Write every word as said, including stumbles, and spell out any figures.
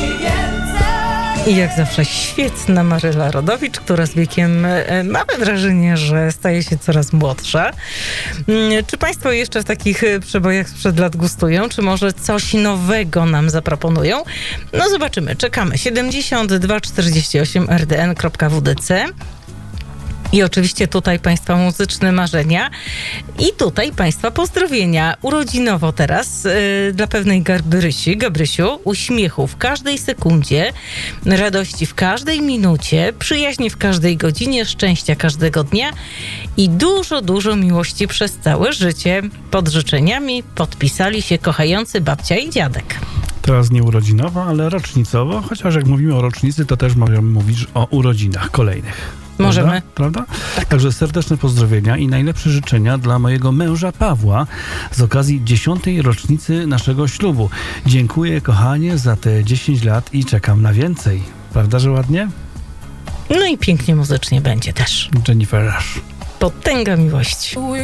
I jak zawsze świetna Maryla Rodowicz, która z wiekiem e, mamy wrażenie, że staje się coraz młodsza. Mm, Czy państwo jeszcze w takich e, przebojach sprzed lat gustują? Czy może coś nowego nam zaproponują? No zobaczymy, czekamy. siedemdziesiąt dwa czterdzieści osiem r d n kropka w d c. I oczywiście tutaj państwa muzyczne marzenia i tutaj państwa pozdrowienia. Urodzinowo teraz yy, dla pewnej Gabrysi, Gabrysiu, uśmiechu w każdej sekundzie, radości w każdej minucie, przyjaźni w każdej godzinie, szczęścia każdego dnia i dużo, dużo miłości przez całe życie. Pod życzeniami podpisali się kochający babcia i dziadek. Teraz nie urodzinowo, ale rocznicowo, chociaż jak mówimy o rocznicy, to też możemy mówić o urodzinach kolejnych. Możemy. Prawda? Prawda? Tak. Także serdeczne pozdrowienia i najlepsze życzenia dla mojego męża Pawła z okazji dziesiątej rocznicy naszego ślubu. Dziękuję, kochanie, za te dziesięć lat i czekam na więcej. Prawda, że ładnie? No i pięknie muzycznie będzie też. Jennifer Rush. Potęga miłości.